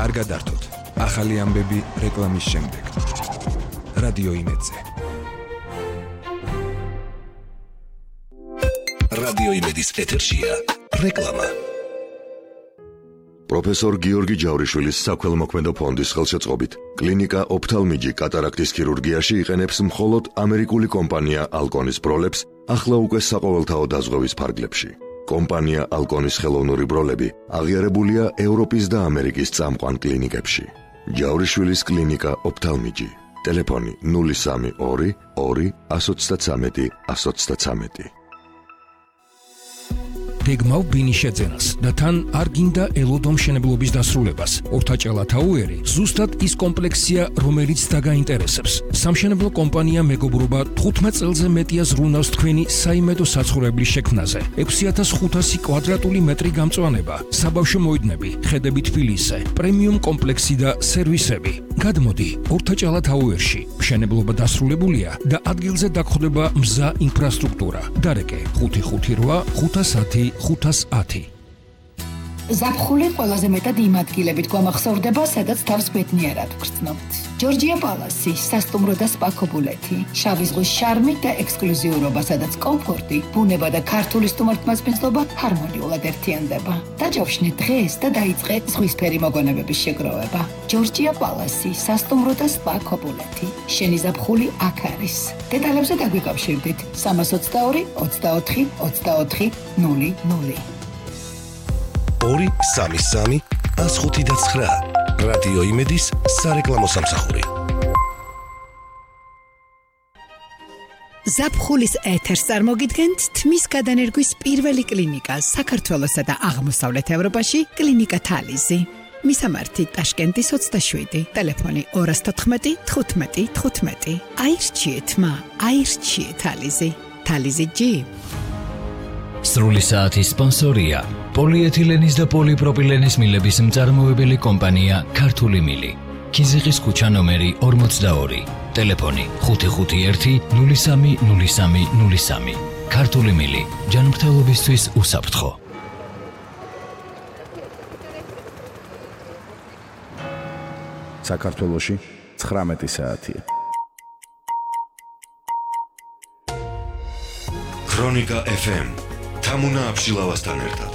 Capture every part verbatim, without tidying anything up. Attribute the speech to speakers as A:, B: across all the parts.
A: არ გადართოთ. ახალი ამბები რეკლამის შემდეგ. რადიო იმედზე.
B: რადიო იმედის ეთერშია რეკლამა.
C: პროფესორ გიორგი ჯავრიშვილის საქველმოქმედო ფონდის ხელშეწყობით კლინიკა ოფთალმიჯი კატარაქტის ქირურგიაში იყენებს მხოლოდ ამერიკული კომპანია ალკონის ბროლებს ახლა უკვე საყოველთაო დაზღვევის ფარგლებში. კომპანია ალკონის ხელოვნური ბროლები აღიარებულია ევროპის და ამერიკის წამყვან კლინიკებში. ჯავრიშვილის კლინიკა ოფთალმიჯი. ტელეფონი ნული სამი ორი ორი εκατო ოცდათვრამეტი εκατო ოცდათვრამეტი.
D: გეგმავ ბინიშეძენას და თან არ გინდა ელოდო მშენებლობის დასრულებას. ორთაჭალა თაუერი ზუსტად ის კომპლექსია, რომელიც დაგაინტერესებს. სამშენებლო კომპანია მეგობრობა თხუთმეტ წელზე მეტია ზრუნავს თქვენი საიმედო საცხოვრებლის შექმნაზე. ექვსი ათას ხუთასი კვადრატული მეტრი გამწვანება, საბავშვო მოედნები, ხედები თბილისზე, პრემიუმ კომპლექსი და სერვისები. გადმოდი ორთაჭალა თაუერში. მშენებლობა დასრულებულია და ადგილზე დაგხვდება მზა ინფრასტრუქტურა. დარეკე ხუთი ხუთი რვა ხუთას ათი ხუთას ათი.
E: ზაფხული ყველაზე მეტად იმ ადგილებით გვამახსოვრდება, სადაც თავს ბედნიერად ვგრძნობთ. ჯორჯია პალასი, სასტუმრო და სპა ქობულეთი, შავი ზღვის შარმი და ექსკლუზიურობა, სადაც კომფორტი, ბუნება და ქართული სტუმართმასპინძლობა ჰარმონიულად ერთიანდება. დაჯავშნე დღეს და დაიწყე ზღვისფერი მოგონებების შეგროვება. ჯორჯია პალასი, სასტუმრო და სპა ქობულეთი. შენი ზაფხული აქ არის. დეტალებზე დაგვიკავშირდით სამას ოცდაორი ოცდაოთხი ოცდაოთხი ნული ნული.
B: ორი სამი სამი ას ხუთი და ცხრა. რადიო იმედის სარეკლამო სამსახური.
F: ზაფხულის ეთერს წარმოგიდგენთ თმის გადანერგვის პირველი კლინიკა საქართველოსა და აღმოსავლეთ ევროპაში კლინიკა თალიზი. მისამართი ტაშკენტის ოცდაშვიდი, ტელეფონი ორი თოთხმეტი თხუთმეტი თხუთმეტი. აირჩიეთ მა, აირჩიეთ თალიზი. თალიზი ჯი.
G: სრული საათის სპონსორია პოლიეთილენის და პოლიპროპილენის მილების მწარმოებელი კომპანია ქართული მილი. ქიზიყის ქუჩა ნომერი ორმოცდაორი. ტელეფონი ხუთი ხუთი ერთი ნული სამი ნული სამი ნული სამი. ქართული მილი ჯანმრთელობისთვის უსაფრთხო.
H: საქართველოში ცხრამეტი საათია.
C: ქრონიკა ეფ ემ თამუნა აბშილავასთან ერთად.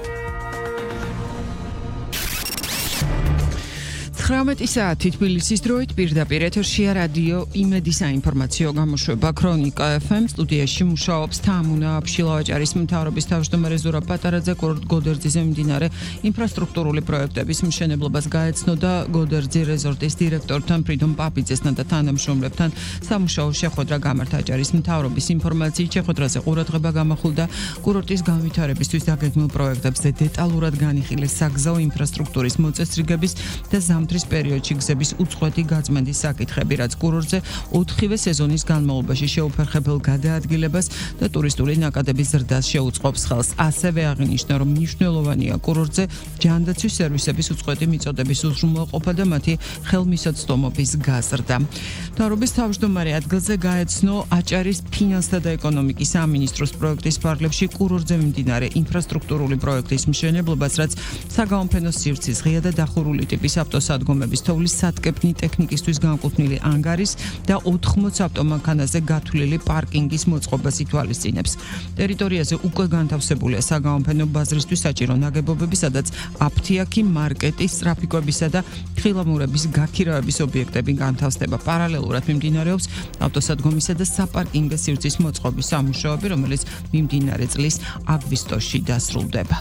I: ცხრამეტი საათი თბილისის დროით პირდაპირ ეთერშია რადიო იმედის საინფორმაციო გამოშვება ქრონიკა ეფ ემ. სტუდიაში მუშაობს თამუნა აბშილავაჭარის მთავრობის თავმჯდომარე ზურაბ პატარაძე. კურორტ გოდერძიზე მიმდინარე ინფრასტრუქტურული პროექტების მშენებლობას გაეცნო და გოდერძი რეზორტის დირექტორთან ფრიდონ პაპიძესთან და თანამშრომლებთან სამუშაო შეხვედრა გამართა. აჭარის მთავრობის ინფორმაციით შეხვედრაზე ყურადღება გამახვილდა კურორტის განვითარებისთვის დაგეგმილ პროექტებზე დეტალურად განიხილეს საგზაო ინფრასტრუქტურის მოწესრიგების და ზამთრის პერიოდში გზების უწყვეტი გაწმენდის საკითხები, რაც კურორტზე ოთხივე სეზონის განმავლობაში შეუფერხებელ გადაადგილებას და ტურისტული ნაკადების ზრდას შეუწყობს ხელს. ასევე აღინიშნა, რომ მნიშვნელოვანია კურორტზე ჯანდაცვის სერვისების უწყვეტი მიწოდების უზრუნველყოფა და მათი ხელმისაწვდომობის გაზრდა. მთავრობის თავმჯდომარე ადგილზე გაეცნო აჭარის ფინანსთა და ეკონომიკის სამინისტროს პროექტის ფარგლებში კურორტზე მიმდინარე ინფრასტრუქტურული პროექტის მშენებლობას, რაც საგაოფენო სივრცის ღია და დახურული ტიპის ავტოსადგომების თოვლის სატკეპნი ტექნიკისთვის განკუთვნილი ანგარის და ოთხმოც ავტომანქანაზე გათვლილი პარკინგის მოწყობას ითვალისწინებს. ტერიტორიაზე უკვე განთავსებულია საგაოფენო ბაზრისთვის საჭირო ნაგებობები, სადაც აფთიაქი, მარკეტი, ტრაფიკებისა და თხილამურების გაქირავების ობიექტები განთავსდება. პარალელურად მიმდინარეობს ავტოსადგომისა და საპარკინგო სივრცის მოწყობის სამუშაოები, რომელიც მიმდინარე წლის აგვისტოში დასრულდება.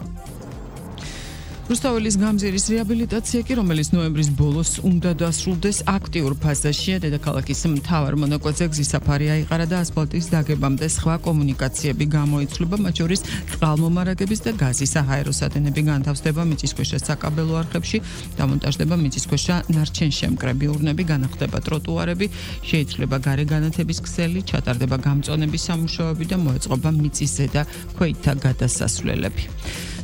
I: რუსთაველის გამზირის რეაბილიტაცია კი, რომელიც ნოემბრის ბოლოს უნდა დასრულდეს, აქტიურ ფაზაშია. დედაქალაქის მთავარ მონაკვეთზე გზის საფარი აიყარა და ასფალტის დაგებამდე სხვა კომუნიკაციები გამოიცვლება, მათ შორის წყალმომარაგების და გაზის საჰაერო სატენები განთავსდება მიწისქვეშა საკაბელო არხებში, დამონტაჟდება მიწისქვეშა ნარჩენშემკრები ურნები, განახლდება ტროტუარები, შეიცვლება გარე განათების ქსელი, ჩატარდება გამწონების სამუშაოები და მოეწყობა მიწის ზედა ქვეითთა გადასასვლელები.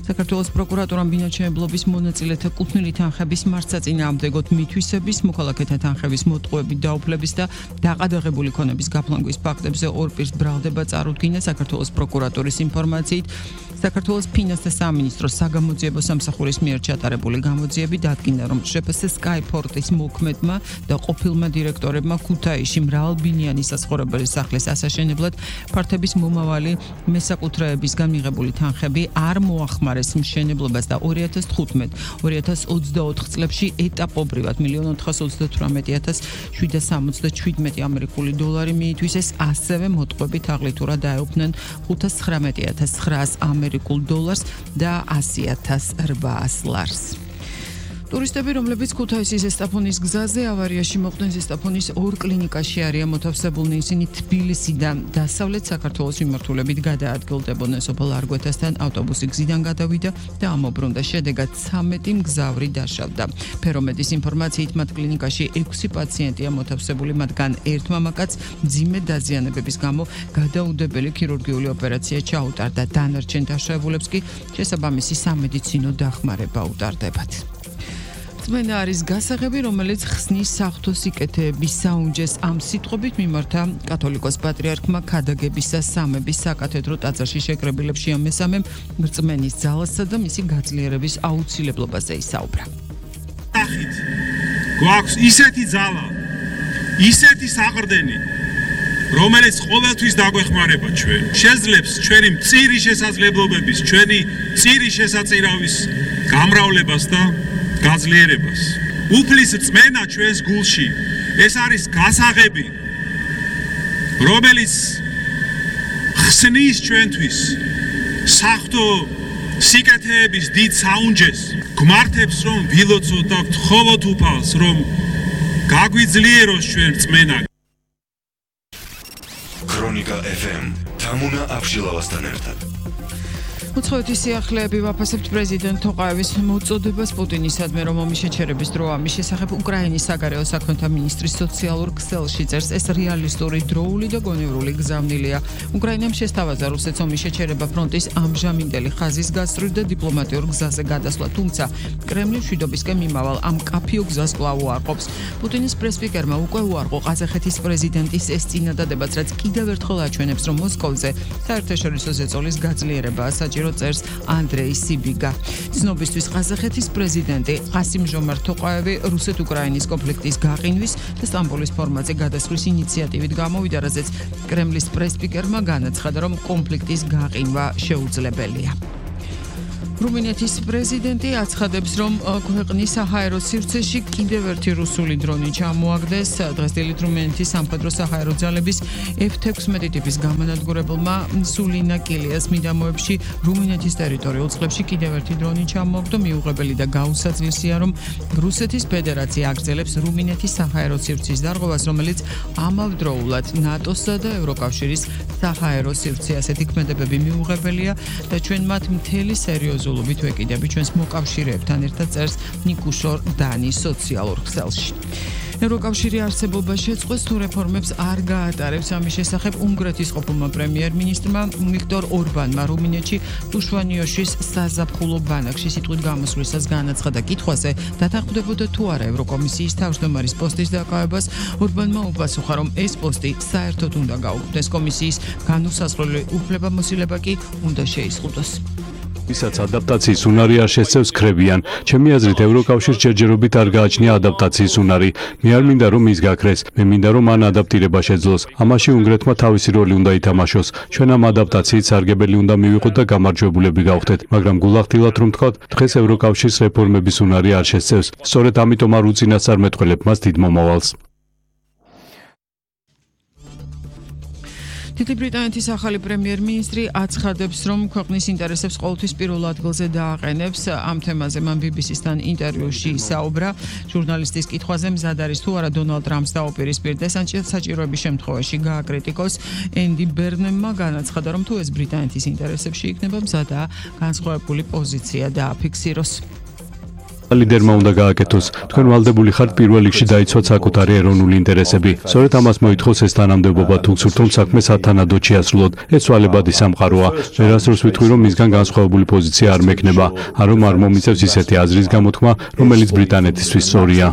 I: საქართველოს პროკურატურამ ბინაჩემებლობის მონაწილეთა კუთვნილი თანხების მარცხაწინააღმდეგოდ მითვისების, მოქალაქეთა თანხების მოტყუებით დაუფლების და დაყადაღებული ქონების გაფლანგვის ფაქტებზე ორ პირს ბრალდება წარუდგინა. საქართველოს პროკურატურის ინფორმაციით საქართველოს ფინანსთა სამინისტროს საგამოძიებო სამსახურის მიერ ჩატარებული გამოძიები დადგინდა, რომ ჟეფეს სკაიპორტის მოქმედმა და ყოფილმა დირექტორებმა ქუთაისში მრავალბინიანი საცხოვრებელი სახლის ასაშენებლად ფართების მომავალი მესაკუთრეებისგან მიღებული თანხები არ მოახმარეს მშენებლობას და ორი ათას თხუთმეტ ორი ათას ოცდაოთხ წლებში ეტაპობრივად მილიონ ოთხას ოცდათვრამეტი ათას შვიდ სამოცდაშვიდ ამერიკული დოლარი მიითვისეს, ასევე მოტყუებით აღლითურად დაეუფნენ ხუთას ცხრამეტი ათას ცხრაას ამერიკულ დოლარს და ასი ათას რვაას ლარს. ტურისტები, რომლებიც ქუთაისის ზესტაფონის გზაზე ავარიაში მოხვდნენ, ზესტაფონის ორ კლინიკაში არიან მოთავსებულნი, ისინი თბილისიდან დასავლეთ საქართველოს მიმართულებით გადაადგილდებოდნენ. სოფელ არგვეთასთან ავტობუსი გზიდან გადავიდა და ამობრუნდა. შედეგად ცამეტი მგზავრი დაშავდა. ფერომედის ინფორმაციით მათ კლინიკაში ექვსი პაციენტია მოთავსებული, მათგან ერთ მამაკაცს მძიმე დაზიანებების გამო გადაუდებელი ქირურგიული ოპერაცია ჩაუტარდა. დანარჩენ დაშავებულებს კი შესაბამისი სამედიცინო დახმარება უტარდებათ. წმენა არის გასაღები, რომელიც ხსნის საღვთო სიკეთეების საუნჯეს. ამ სიტყვებით მიმართა კათოლიკოს პატრიარქმა ქადაგებისა სამების საკათედრო ტაძარში შეკრებილებში ამესამემ რწმენის ძალასა და მისი გაძლიერების აუცილებლობაზე ისაუბრა.
J: გვაქვს ისეთი ძალა, ისეთი საყრდენი, რომელიც ყოველთვის დაგვეხმარება ჩვენ. შეძლებს ჩვენი მწირი შესაძლებლობების, ჩვენი მწირი შესაწირავის გამრავლებას და გაძლიერებას. უფლის რწმენა ჩვენს გულში, ეს არის გასაღები, რომელიც ხსნის ჩვენთვის საღვთო სიკეთეების დიდ საუნჯეს, გვმართებს, რომ ვილოცოთ და ვთხოვოთ უფალს, რომ გაგვიძლიეროს ჩვენ რწმენა.
B: ქრონიკა ეფ ემ თამუნა აფშილავასთან ერთად.
I: უცხოეთის სიახლეები ვაფასებთ პრეზიდენტ თოყაევის მოწოდებას პუტინისადმე, რომ ომის შეჩერების დროა. მის შესახებ უკრაინის საგარეო საქმეთა მინისტრის სოციალურ ქსელში წერს, ეს რეალისტური, დროული და გონივრული გზავნილია. უკრაინამ შესთავაზა რუსეთს ომის შეჩერება ფრონტის ამჟამინდელი ხაზის გასწვრივ და დიპლომატიურ გზაზე გადასვლა, თუმცა კრემლი მშვიდობისკენ მიმავალ ამ კაფიო გზას კვლავ უარყოფს. პუტინის პრესპიკერმა უკვე უარყო ყაზახეთის პრეზიდენტის ეს წინადადებაც, რაც კიდევ ერთხელ აჩვენებს, რომ მოსკოვზე საერთაშორისო ზეწოლის გაძლიერებაა საჭირო, წერს ანდრეი სიბიგა. ცნობისთვის ყაზახეთის პრეზიდენტი ყასიმ-ჟომარ თოყაევი რუსეთ-უკრაინის კონფლიქტის გაყინვის და სტამბოლის ფორმატზე გადასვლის ინიციატივით გამოვიდა, რაზეც კრემლის პრესპიკერმა განაცხადა, რომ კონფლიქტის გაყინვა შეუძლებელია. რუმინეთის პრეზიდენტი აცხადებს, რომ ქვეყნის საჰაერო სივრცეში კიდევ ერთი რუსული დრონი ჩამოაგდეს. დღესდღეობით რუმინეთის სამხედრო საჰაერო ძალების ეფ თექვსმეტი ტიპის გამანადგურებელმა სულინა კილიას მიდამოებში რუმინეთის ტერიტორიულ წყლებში კიდევ ერთი დრონი ჩამოაგდო. მიუღებელი და გაუსაძლისია, რომ რუსეთის ფედერაცია აგრძელებს რუმინეთის საჰაერო სივრცის დარღვევას, რომელიც ამავდროულად ნატოსა და ევროკავშირის საჰაერო სივრცე. ასეთი ქმედებები მიუღებელია და ჩვენ მათ მთელი სერიოზული ლობით ვეკიდები ჩვენს მოკავშირეებთან ერთად, წერს ნიკუშორ დანის სოციალურ ქსელში. ევროკავშირი არსებობა შეწყვეტს თუ რეფორმებს არ გაატარებს. ამის შესახებ უნგრეთის ყოფილმა პრემიერ-მინისტრმა ვიქტორ ორბანმა რუმინეთში ტუშვანიოშის საზაფხულო ბანაკში სიტყვით გამოსვლისას განაცხადა კითხვაზე, დათანხმდებოდა თუ არა ევროკომისიის თავმჯდომარის პოსტის დაკავებას. ორბანმა უპასუხა, რომ ეს პოსტი საერთოდ უნდა გაუქმდეს, კომისიის განუსაზღვრელი უფლებამოსილება კი უნდა შეიზღუდოს.
K: ვისაც ადაპტაციის უნარი არ შესწევს, ქრებიან. ჩემი აზრით, ევროკავშირს ჯერჯერობით არ გააჩნია ადაპტაციის უნარი. მე არ მინდა, რომ ის გაქრეს. მე მინდა, რომ მან ადაპტირება შეძლოს. ამაში უნგრეთმა თავისი როლი უნდა ითამაშოს. ჩვენ ამ ადაპტაციით სარგებელი უნდა მივიღოთ და გამარჯვებულები გავხდეთ. მაგრამ გულახდილად რომ თქვათ, დღეს ევროკავშირს რეფორმების უნარი არ შესწევს. სწორედ ამიტომ არ უწინასწარ მეტყველებ მას დიდ მომავალს. დიდი ბრიტანეთის ახალი პრემიერ-მინისტრი აცხადებს, რომ ქვეყნის ინტერესებს ყოველთვის პირველ ადგილზე დააყენებს. ამ თემაზე მან ბი ბი სისთან ინტერვიუში ისაუბრა. ჟურნალისტის კითხვაზე, მზად არის თუ არა დონალდ ტრამპს დაუპირისპირდეს ან საჭიროების შემთხვევაში გააკრიტიკოს. ენდი ბერნემმა განაცხადა, რომ თუ ეს ბრიტანეთის ინტერესებში იქნება, მზადაა განსხვავებული პოზიცია დააფიქსიროს. ლიდერმა უნდა გააკეთოს. თქვენ ვალდებული ხართ პირველ რიგში დაიცვათ საკუთარი ეროვნული ინტერესები. სწორედ ამას მოითხოვს ეს თანამდებობა, თუ გსურთონ საქმე სათანადოდ შეასრულოთ. ეს ვალებადი სამყაროა. ვერასდროს ვიტყვი, რომ მისგან განსხვავებული პოზიცია არ მექნება, არ რომ არ მომიწევს ისეთი აზრის გამოთქმა, რომელიც ბრიტანეთისთვის სწორია.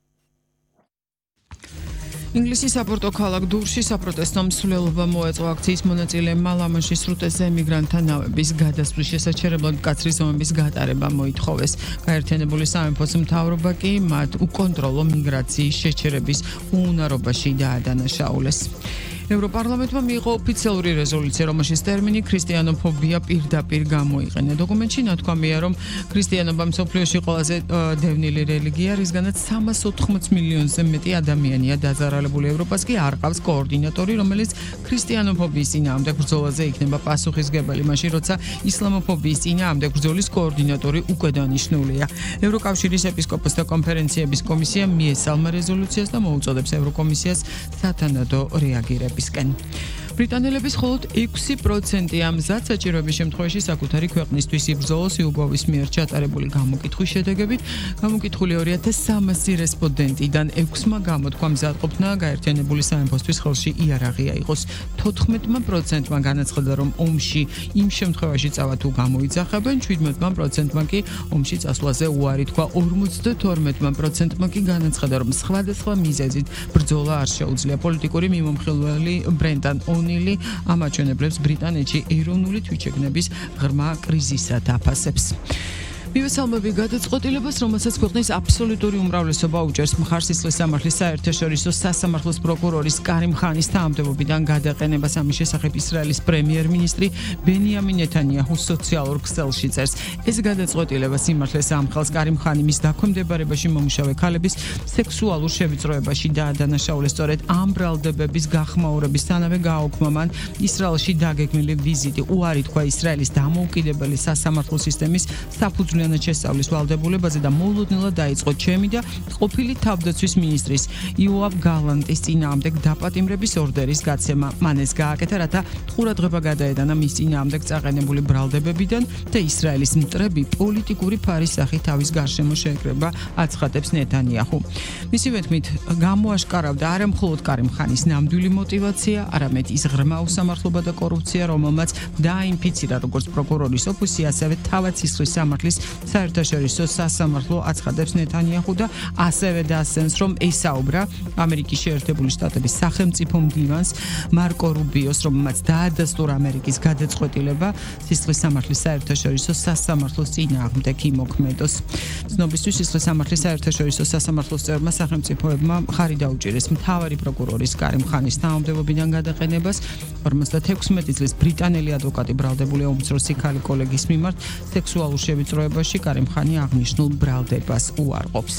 I: ინგლისის საპორტო ქალაქ დურში საპროტესტო მსვლელობა მოეწყო აქციის მონაწილეებმა ლა-მანშის სრუტეზე ემიგრანტთა ნავების გადასვლის შესაჩერებლად მკაცრი ზომების გატარება მოითხოვეს. გაერთიანებული სამეფოს მთავრობა კი მათ უკონტროლო მიგრაციის შეჩერების უუნარობაში დაადანაშაულეს. ევროპარლამენტმა მიიღო ოფიციალური რეზოლუცია, რომელშიც ტერმინი ქრისტიანოფობია პირდაპირ გამოიყენა. დოკუმენტში ნათქვამია, რომ ქრისტიანობა მსოფლიოში ყველაზე დევნილი რელიგია, რისგანაც სამას ოთხმოც მილიონზე მეტი ადამიანია დაზარალებული. ევროპას კი არ ყავს კოორდინატორი, რომელიც ქრისტიანოფობიის წინააღმდეგ ბრძოლაზე იქნება პასუხისმგებელი, მაშინ როცა ისლამოფობიის წინააღმდეგ ბრძოლის კოორდინატორი უკვე დანიშნულია. ევროკავშირის ეპისკოპოსთა კონფერენციების კომისია მიესალმა რეზოლუციას და მოუწოდებს ევროკომისიას სათანადო რეაგირებას. ბრიტანელების მხოლოდ ექვსი პროცენტი ამზად საჭიროების შემთხვევაში საკუთარი ქვეყნისთვის იბრძოლოს იუგოვის მიერ ჩატარებული გამოკითხვის შედეგებით. გამოკითხული ორი ათას სამასი რესპონდენტიდან ექვსმა გამოთქვა მზადყოფნა გაერთიანებული სამეფოსთვის ხელში იარაღი აიღოს. თოთხმეტმა პროცენტმა განაცხადა, რომ ომში იმ შემთხვევაში წავა თუ გამოიძახებენ, შვიდმეტმა პროცენტმა კი ომში წასვლაზე უარი თქვა. ორმოცდათორმეტმა პროცენტმა კი განაცხადა, რომ სხვადასხვა მიზეზით ბრძოლა არ შეუძლია. პოლიტიკური მიმომხილველი ბრენდან ონილი ამაჩვენებლებს ბრიტანეთში ეროვნული თვითშეგნების ღრმა კრიზისად აფასებს. მივესალმები გადაწყვეტილებას, რომელსაც ქვეყნის აბსოლუტური უმრავლესობა უჭერს მხარს ისლის სამართლის საერთაშორისო სასამართლოს პროკურორის კარიმ ხანის თანამდებობიდან გადაყენებას. ამის შესახებ ისრაელის პრემიერ-მინისტრი ბენიამინ ნეთანიაჰუ სოციალურ ქსელში წერს. ეს გადაწყვეტილება სიმართლეს ამხელს. კარიმ ხანი მის დაქვემდებარებაში მომუშავე ქალების სექსუალურ შევიწროებაში დაადანაშაულეს. სწორედ ამ ბრალდებების გახმაურებისთანავე გააუქმა მან ისრაელში დაგეგმილი ვიზიტი. უარი თქვა ისრაელის დამოუკიდებელი სასამართლო სისტემის საფუძვლიანად შესწავლის ვალდებულებაზე და მოულოდნელად დაიწყო ჩემი და ყოფილი თავდაცვის მინისტრის იოავ გალანტის წინააღმდეგ დაპატიმრების ორდერის გაცემა. მან ეს გააკეთა, რათა ყურადღება გადაედანა მის წინააღმდეგ წაყენებული ბრალდებებიდან და ისრაელის მტრები პოლიტიკური ფარის სახით თავის გარშემო შეეკრება, აცხადებს ნეთანიაჰუ. მისივე თქმით, გამოაშკარავდა არა მხოლოდ კარიმ ხანის ნამდვილი мотиваცია, არამედ ის ღრმა უსამართლობა და კორუფცია, რომელმაც დააინფიცირა როგორც პროკურორის ოფისი, ასევე თავად ისლის სამართლის საერთაშორისო სასამართლო, აცხადებს ნეთანიაჰუ და ასევე დასცენს, რომ ესაუბრა ამერიკის შეერთებული შტატების სახელმწიფო მდივანს მარკო რუბიოს, რომელმაც დაადასტურა ამერიკის გადაწყვეტილება სისხლის სამართლის საერთაშორისო სასამართლოს წინააღმდეგ იმოქმედოს. ცნობისთვის სისხლის სამართლის საერთაშორისო სასამართლოს წევრმა სახელმწიფოებმა მხარი დაუჭირეს მთავარი პროკურორის კარიმ ხანის თანამდებობიდან გადაყენებას. ორმოცდათექვსმეტი წლის ბრიტანელი ადვოკატი ბრალდებული ომცროსი ქალი კოლეგის მიმართ სექსუალურ შევიწროებაში კარიმ ხანი აღნიშნულ ბრალდებას უარყოფს.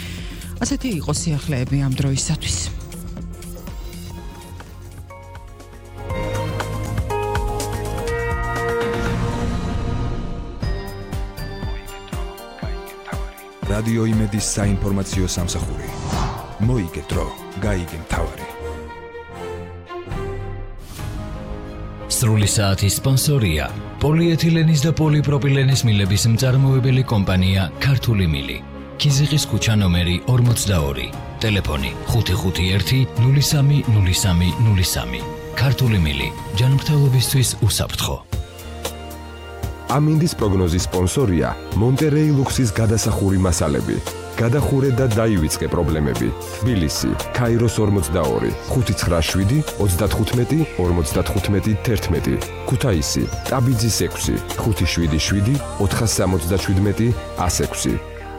I: ასეთი იყო სიახლეები ამ დროისათვის.
A: რადიო იმედის საინფორმაციო სამსახური. მოიგე დრო, გაიგე მთავარი.
G: სრული საათის სპონსორია პოლიეთილენის და პოლიპროპილენის მილების მწარმოებელი კომპანია ქართული მილი. ქიზიყის ქუჩა ნომერი ორმოცდაორი. ტელეფონი ხუთი ხუთი ერთი ნული სამი ნული სამი ნული სამი. ქართული მილი. ჯანმრთელობისთვის უსაფრთხო.
L: ამინდის პროგნოზის სპონსორია მონტერეი ლუქსის გადასახური მასალები. გადახურე და დაივიწყე პრობლემები. თბილისი, ქაიროს ორმოცდაორი, ხუთი ცხრა შვიდი ოცდათხუთმეტი ორმოცდათხუთმეტი თერთმეტი. ქუთაისი, ტაბიძის ექვსი, ხუთი შვიდი შვიდი ოთხას სამოცდაშვიდმეტი ას ექვსი.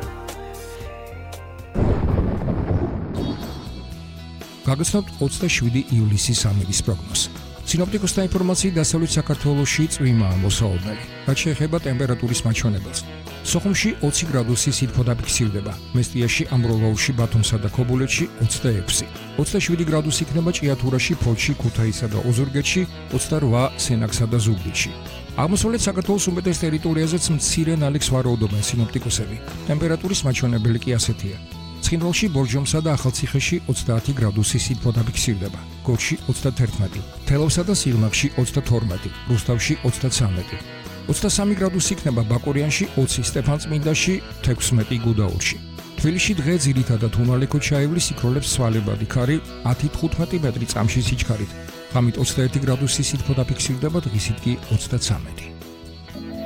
D: გაგაცნობთ ოცდაშვიდი ივლისის ამერის პროგნოზს. სინოპტიკოსთა ინფორმაციით დასავლეთ საქართველოში წვიმაა მოსავალნელი. რაც შეეხება ტემპერატურის მაჩვენებელს. სოხუმში ოცი გრადუსი სითბო დაფიქსირდება. მესტიაში, ამბროლაურში, ბათუმსა და ქობულეთში ოცდაექვსი. ოცდაშვიდი გრადუსი იქნება ჭიათურაში, ფოთში, ქუთაისსა და ოზურგეთში, ოცდარვა სენაკსა და ზუგდიდში. აღმოსავლეთ საქართველოს უმეტეს ტერიტორიაზეც მცირე ნალექს ვარაუდობენ სინოპტიკოსები. ტემპერატურის მაჩვენებელი კი ასეთია. ცხინვალში, ბორჯომსა და ახალციხეში ოცდაათი გრადუსი სითბო დაფიქსირდება. გორში ოცდათერთმეტი, თელავსა და სიღნაღში ოცდათორმეტი, რუსთავში ოცდაცამეტი. ოცდასამი გრადუსი იქნება ბაკურიანში, ოცი სტეფანწმინდაში, თექვსმეტი გუდაურში. თბილისში დღე ძირითადად უმალექოდ ჩაივლის, იქროლებს სვალებადი ქარი, ათი თხუთმეტი მეტრი წამში სიჩქარით. ღამით ოცდაერთი გრადუსი სითბო დაფიქსირდება, დღისით კი ოცდაცამეტი.